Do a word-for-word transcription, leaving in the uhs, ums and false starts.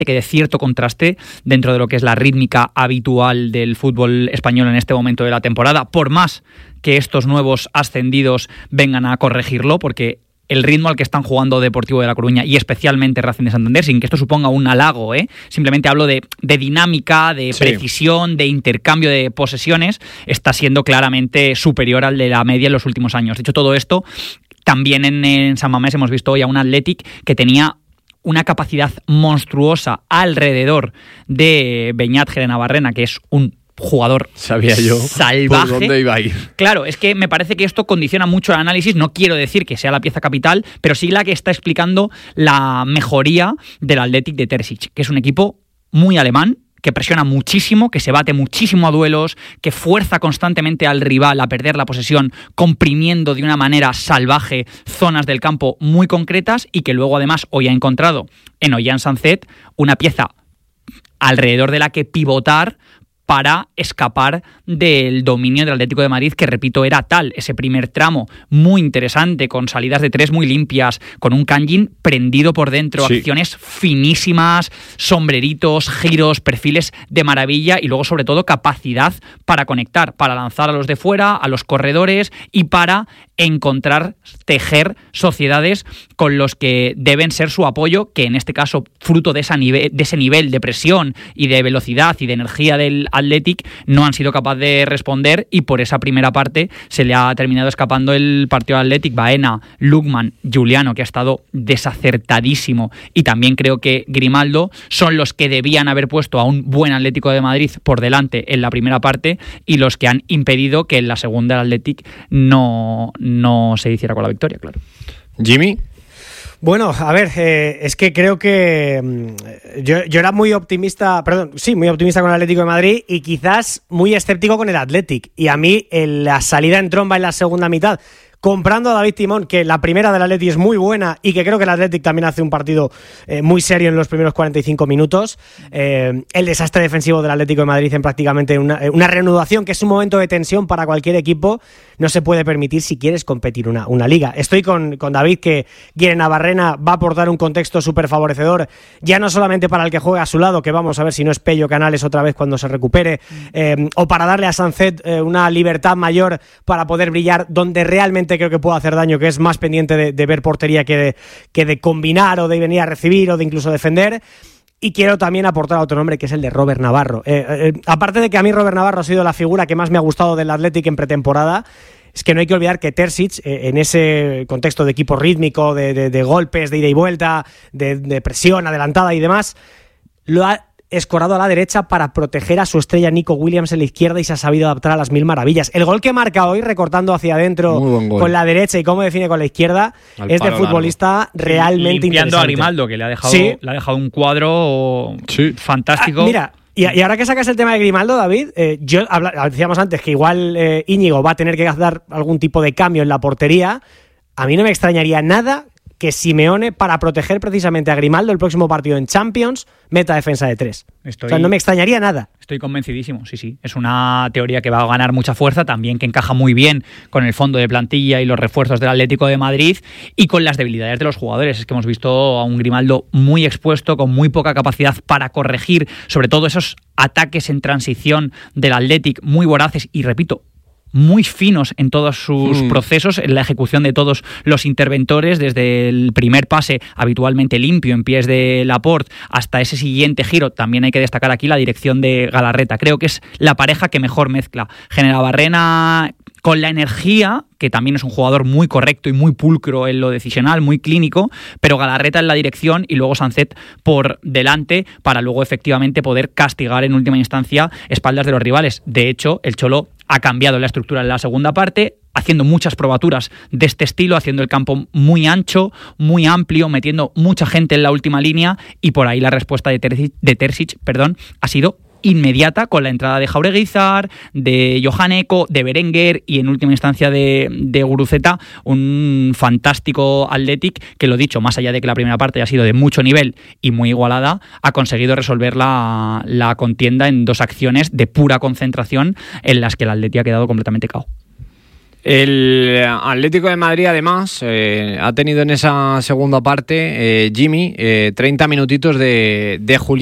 que de cierto contraste dentro de lo que es la rítmica habitual del fútbol español en este momento de la temporada, por más que estos nuevos ascendidos vengan a corregirlo, porque el ritmo al que están jugando Deportivo de La Coruña y especialmente Racing de Santander, sin que esto suponga un halago, ¿eh? Simplemente hablo de, de dinámica, de sí. precisión, de intercambio de posesiones, está siendo claramente superior al de la media en los últimos años. De hecho, todo esto también en, en San Mamés hemos visto hoy a un Athletic que tenía una capacidad monstruosa alrededor de Beñat Gerenabarrena, que es un jugador Sabía yo salvaje. ¿Por dónde iba a ir? Claro, es que me parece que esto condiciona mucho el análisis. No quiero decir que sea la pieza capital, pero sí la que está explicando la mejoría del Athletic de Terzic, que es un equipo muy alemán, que presiona muchísimo, que se bate muchísimo a duelos, que fuerza constantemente al rival a perder la posesión, comprimiendo de una manera salvaje zonas del campo muy concretas, y que luego además hoy ha encontrado en Ollán Sancet una pieza alrededor de la que pivotar para escapar del dominio del Atlético de Madrid, que repito, era tal, ese primer tramo muy interesante, con salidas de tres muy limpias, con un Kangin prendido por dentro, sí. acciones finísimas, sombreritos, giros, perfiles de maravilla, y luego sobre todo capacidad para conectar, para lanzar a los de fuera, a los corredores, y para encontrar, tejer sociedades con los que deben ser su apoyo, que en este caso, fruto de, esa nive- de ese nivel de presión y de velocidad y de energía del Athletic, no han sido capaces de responder, y por esa primera parte se le ha terminado escapando el partido al Athletic. Baena, Lukman, Juliano, que ha estado desacertadísimo, y también creo que Grimaldo son los que debían haber puesto a un buen Atlético de Madrid por delante en la primera parte, y los que han impedido que en la segunda el Athletic no, no se hiciera con la victoria, claro. Jimmy. Bueno, a ver, eh, es que creo que mm, yo, yo era muy optimista, perdón, sí, muy optimista con el Atlético de Madrid, y quizás muy escéptico con el Athletic. Y a mí en la salida en tromba en la segunda mitad, comprando a David Timón, que la primera del Athletic es muy buena, y que creo que el Athletic también hace un partido eh, muy serio en los primeros cuarenta y cinco minutos. Eh, el desastre defensivo del Atlético de Madrid en prácticamente una, una reanudación, que es un momento de tensión para cualquier equipo, no se puede permitir si quieres competir una, una liga. Estoy con, con David, que Guirenabarrena va a aportar un contexto súper favorecedor, ya no solamente para el que juega a su lado, que vamos a ver si no es Pello Canales otra vez cuando se recupere, eh, o para darle a Sancet eh, una libertad mayor para poder brillar donde realmente creo que puede hacer daño, que es más pendiente de, de ver portería que de, que de combinar o de venir a recibir o de incluso defender. Y quiero también aportar a otro nombre, que es el de Robert Navarro. Eh, eh, aparte de que a mí Robert Navarro ha sido la figura que más me ha gustado del Athletic en pretemporada, es que no hay que olvidar que Terzic, eh, en ese contexto de equipo rítmico, de, de, de golpes, de ida y vuelta, de, de presión adelantada y demás, lo ha escorado a la derecha para proteger a su estrella Nico Williams en la izquierda, y se ha sabido adaptar a las mil maravillas. El gol que marca hoy, recortando hacia adentro con la derecha y cómo define con la izquierda, Al es de futbolista largo. realmente Limpiando interesante. a Grimaldo, que le ha dejado, sí. le ha dejado un cuadro sí. fantástico. Ah, mira, y, y ahora que sacas el tema de Grimaldo, David, eh, yo habla, decíamos antes que igual eh, Íñigo va a tener que dar algún tipo de cambio en la portería. A mí no me extrañaría nada que Simeone, para proteger precisamente a Grimaldo el próximo partido en Champions, meta defensa de tres. Estoy, o sea, no me extrañaría nada. Estoy convencidísimo, sí, sí. Es una teoría que va a ganar mucha fuerza, también que encaja muy bien con el fondo de plantilla y los refuerzos del Atlético de Madrid, y con las debilidades de los jugadores. Es que hemos visto a un Grimaldo muy expuesto, con muy poca capacidad para corregir, sobre todo esos ataques en transición del Athletic muy voraces, y repito, muy finos en todos sus mm. procesos, en la ejecución de todos los interventores, desde el primer pase habitualmente limpio en pies de Laporte hasta ese siguiente giro. También hay que destacar aquí la dirección de Galarreta. Creo que es la pareja que mejor mezcla Gerenabarrena con la energía, que también es un jugador muy correcto y muy pulcro en lo decisional, muy clínico, pero Galarreta en la dirección y luego Sancet por delante, para luego efectivamente poder castigar en última instancia espaldas de los rivales. De hecho, el Cholo ha cambiado la estructura en la segunda parte, haciendo muchas probaturas de este estilo, haciendo el campo muy ancho, muy amplio, metiendo mucha gente en la última línea, y por ahí la respuesta de Terzic, de Terzic, perdón, ha sido inmediata, con la entrada de Jaureguizar, de Johan Eko, de Berenguer y en última instancia de, de Guruceta, un fantástico Athletic que, lo dicho, más allá de que la primera parte ha sido de mucho nivel y muy igualada, ha conseguido resolver la, la contienda en dos acciones de pura concentración en las que el Athletic ha quedado completamente cao. El Atlético de Madrid, además, eh, ha tenido en esa segunda parte, eh, Jimmy, eh, treinta minutitos de, de Julián